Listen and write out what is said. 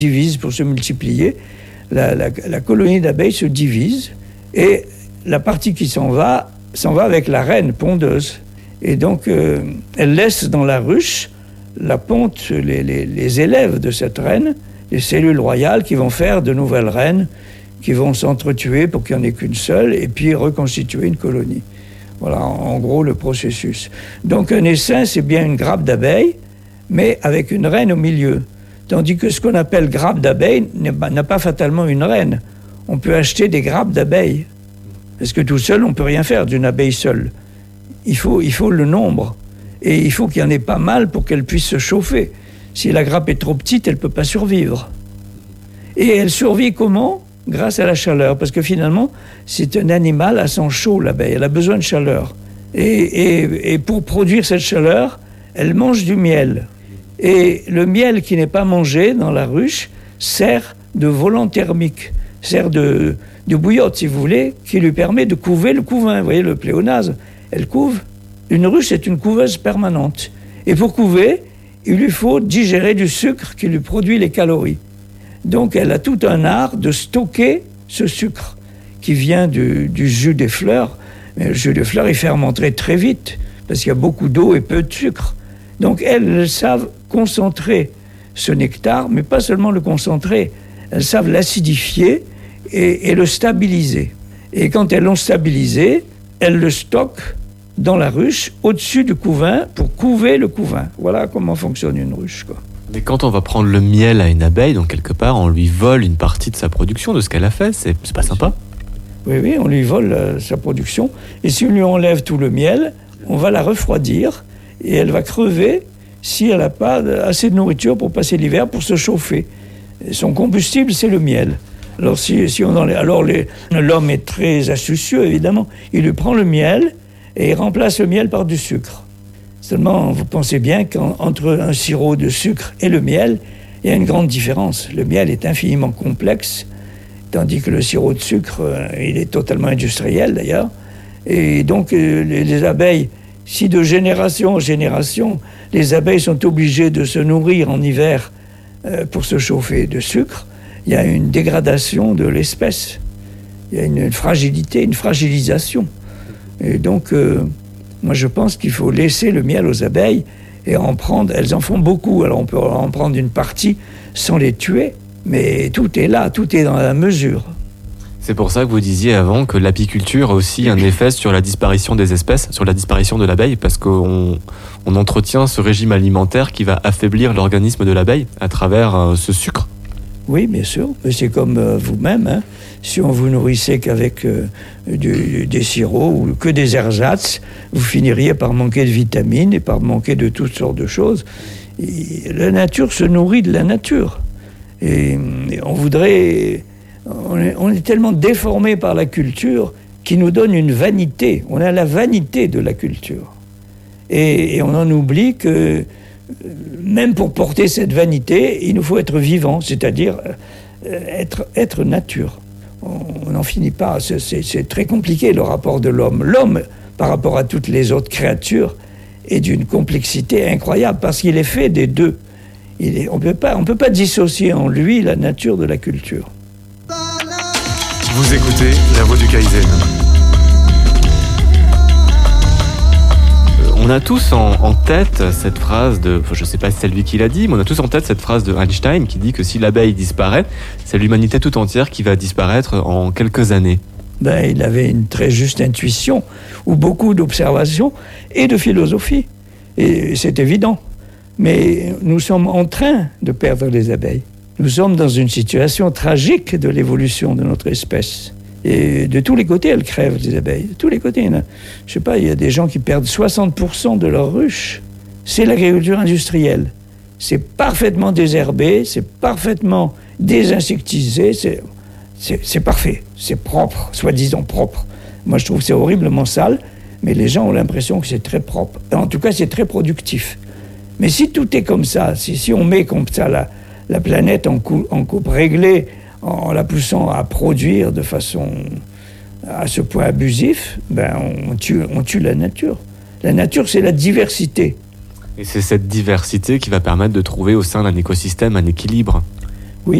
divise pour se multiplier. La colonie d'abeilles se divise et la partie qui s'en va avec la reine pondeuse. Et donc, elle laisse dans la ruche la ponte, les élèves de cette reine, les cellules royales qui vont faire de nouvelles reines, qui vont s'entretuer pour qu'il n'y en ait qu'une seule, et puis reconstituer une colonie. Voilà, en gros, le processus. Donc, un essaim, c'est bien une grappe d'abeilles, mais avec une reine au milieu. Tandis que ce qu'on appelle grappe d'abeilles n'a pas fatalement une reine. On peut acheter des grappes d'abeilles. Parce que tout seul, on ne peut rien faire d'une abeille seule. Il faut le nombre. Et il faut qu'il y en ait pas mal pour qu'elle puisse se chauffer. Si la grappe est trop petite, elle ne peut pas survivre. Et elle survit comment ? Grâce à la chaleur. Parce que finalement, c'est un animal à sang chaud, l'abeille. Elle a besoin de chaleur. Et pour produire cette chaleur, elle mange du miel. Et le miel qui n'est pas mangé dans la ruche sert de volant thermique, sert de bouillotte, si vous voulez, qui lui permet de couver le couvain. Vous voyez, le pléonasme, elle couve. Une ruche est une couveuse permanente. Et pour couver, il lui faut digérer du sucre qui lui produit les calories. Donc elle a tout un art de stocker ce sucre qui vient du jus des fleurs. Mais le jus des fleurs, il fermenterait très vite parce qu'il y a beaucoup d'eau et peu de sucre. Donc elles savent concentrer ce nectar, mais pas seulement le concentrer, elles savent l'acidifier et le stabiliser. Et quand elles l'ont stabilisé, elles le stockent dans la ruche, au-dessus du couvain, pour couver le couvain. Voilà comment fonctionne une ruche, quoi. Mais quand on va prendre le miel à une abeille, donc quelque part, on lui vole une partie de sa production, de ce qu'elle a fait, c'est pas sympa ? Oui, on lui vole sa production. Et si on lui enlève tout le miel, on va la refroidir et elle va crever si elle n'a pas assez de nourriture pour passer l'hiver, pour se chauffer. Et son combustible, c'est le miel. Alors, si on enlève... Alors l'homme est très astucieux, évidemment. Il lui prend le miel et il remplace le miel par du sucre. Seulement, vous pensez bien qu'entre un sirop de sucre et le miel, il y a une grande différence. Le miel est infiniment complexe, tandis que le sirop de sucre, il est totalement industriel d'ailleurs. Et donc, les abeilles, si de génération en génération, les abeilles sont obligées de se nourrir en hiver pour se chauffer de sucre, il y a une dégradation de l'espèce. Il y a une fragilité, une fragilisation. Et donc, moi je pense qu'il faut laisser le miel aux abeilles et en prendre. Elles en font beaucoup, alors on peut en prendre une partie sans les tuer, mais tout est là, tout est dans la mesure. C'est pour ça que vous disiez avant que l'apiculture a aussi un effet sur la disparition des espèces, sur la disparition de l'abeille, parce qu'on entretient ce régime alimentaire qui va affaiblir l'organisme de l'abeille à travers ce sucre. Oui, bien sûr, mais c'est comme vous-même, hein. Si on vous nourrissait qu'avec des sirops ou que des ersatz, vous finiriez par manquer de vitamines et par manquer de toutes sortes de choses. Et la nature se nourrit de la nature. Et on est tellement déformé par la culture qui nous donne une vanité. On a la vanité de la culture. Et on en oublie que même pour porter cette vanité, il nous faut être vivant, c'est-à-dire être nature. On n'en finit pas. C'est très compliqué le rapport de l'homme. L'homme, par rapport à toutes les autres créatures, est d'une complexité incroyable parce qu'il est fait des deux. On peut pas dissocier en lui la nature de la culture. Vous écoutez La Voix du Kaizen. On a tous en tête cette phrase je ne sais pas si c'est lui qui l'a dit, mais on a tous en tête cette phrase de Einstein qui dit que si l'abeille disparaît, c'est l'humanité tout entière qui va disparaître en quelques années. Il avait une très juste intuition, ou beaucoup d'observations et de philosophie. Et c'est évident. Mais nous sommes en train de perdre les abeilles. Nous sommes dans une situation tragique de l'évolution de notre espèce. Et de tous les côtés, elles crèvent, les abeilles. De tous les côtés. Je sais pas, il y a des gens qui perdent 60% de leurs ruches. C'est l'agriculture industrielle. C'est parfaitement désherbé, c'est parfaitement désinsectisé, c'est parfait. C'est propre, soi-disant propre. Moi, je trouve que c'est horriblement sale, mais les gens ont l'impression que c'est très propre. En tout cas, c'est très productif. Mais si tout est comme ça, si on met comme ça la planète en coupe réglée, en la poussant à produire de façon à ce point abusif, on tue la nature. La nature, c'est la diversité. Et c'est cette diversité qui va permettre de trouver au sein d'un écosystème un équilibre.